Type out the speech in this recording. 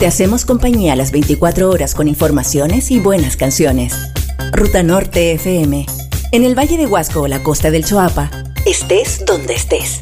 Te hacemos compañía a las 24 horas con informaciones y buenas canciones. Ruta Norte FM. En el Valle de Huasco o la costa del Choapa, estés donde estés.